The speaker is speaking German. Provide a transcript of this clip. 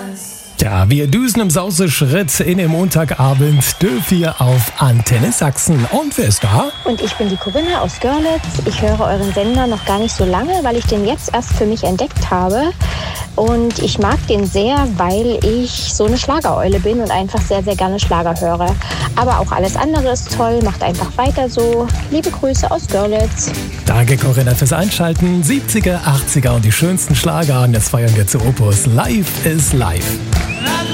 Ja, wir düsen im Sauseschritt in den Montagabend, dürft ihr auf Antenne Sachsen. Und wer ist da? Und ich bin die Corinna aus Görlitz. Ich höre euren Sender noch gar nicht so lange, weil ich den jetzt erst für mich entdeckt habe. Und ich mag den sehr, weil ich so eine Schlagereule bin und einfach sehr, sehr gerne Schlager höre. Aber auch alles andere ist toll, macht einfach weiter so. Liebe Grüße aus Görlitz. Danke Corinna fürs Einschalten. 70er, 80er und die schönsten Schlager. Und jetzt feiern wir zu Opus. Live is Live.